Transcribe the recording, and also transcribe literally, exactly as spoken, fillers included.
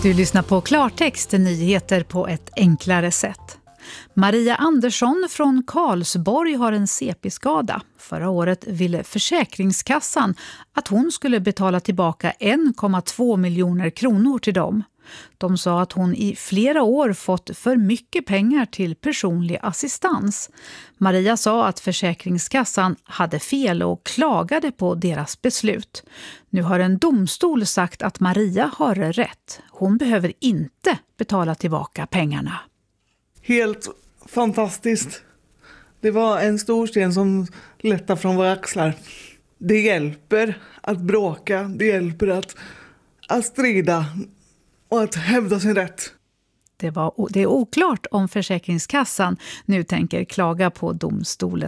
Du lyssnar på Klartext, nyheter på ett enklare sätt. Maria Andersson från Karlsborg har en C P-skada. Förra året ville Försäkringskassan att hon skulle betala tillbaka en komma två miljoner kronor till dem. De sa att hon i flera år fått för mycket pengar till personlig assistans. Maria sa att Försäkringskassan hade fel och klagade på deras beslut. Nu har en domstol sagt att Maria har rätt. Hon behöver inte betala tillbaka pengarna. Helt fantastiskt. Det var en stor sten som lättade från våra axlar. Det hjälper att bråka, det hjälper att, att strida och att hävda sin rätt. Det, var, det är oklart om Försäkringskassan nu tänker klaga på domstolen.